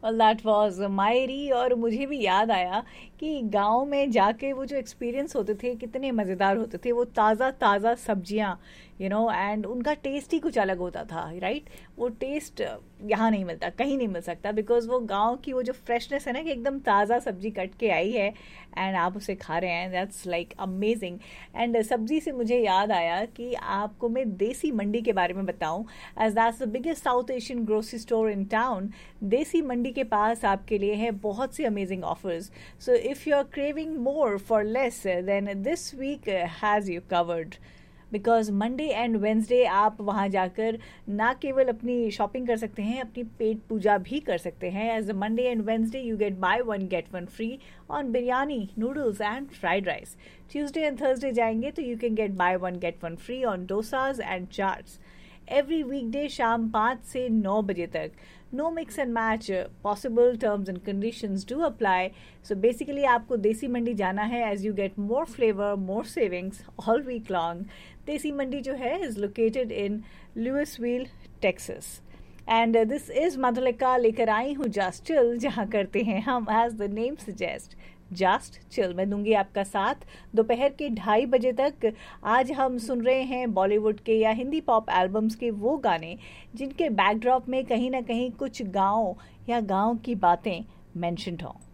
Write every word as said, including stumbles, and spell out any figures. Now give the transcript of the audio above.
Well, that was मायरी। और मुझे भी याद आया कि गांव में जाके वो जो एक्सपीरियंस होते थे कितने मज़ेदार होते थे। वो ताज़ा ताज़ा सब्जियां, यू नो, एंड उनका टेस्ट ही कुछ अलग होता था, राइट। वो टेस्ट यहाँ नहीं मिलता, कहीं नहीं मिल सकता, बिकॉज वो गांव की वो जो फ्रेशनेस है ना, कि एकदम ताज़ा सब्जी कट के आई है एंड आप उसे खा रहे हैं, दैट्स लाइक अमेजिंग। एंड सब्जी से मुझे याद आया कि आपको मैं देसी मंडी के बारे में बताऊं, as that's the biggest south Asian grocery store in town. देसी मंडी के पास आपके लिए है बहुत सी amazing offers. So if you are craving more for less, then this week has you covered, because Monday and Wednesday आप वहाँ जाकर ना केवल अपनी शॉपिंग कर सकते हैं, अपनी पेट पूजा भी कर सकते हैं। As a Monday and Wednesday you get by one get one free on biryani, noodles and fried rice. Tuesday and Thursday जाएंगे तो you can get by one get one free on dosas and chaats. Every वीकडे शाम पाँच से नौ बजे तक। No mix and match possible, terms and conditions do apply. So basically आपको देसी मंडी जाना है, as you get more flavour, more savings all week long. देसी मंडी जो है is located in Louisville, Texas. And this is Madhulika लेकर आई हूँ जस्ट चिल, जहाँ करते हैं हम as the name suggest just chill. मैं दूंगी आपका साथ दोपहर के ढाई बजे तक। आज हम सुन रहे हैं बॉलीवुड के या हिंदी पॉप एल्बम्स के वो गाने जिनके बैकड्रॉप में कहीं ना कहीं कुछ गाँव या गाँव की बातें मेंशन्ड हों।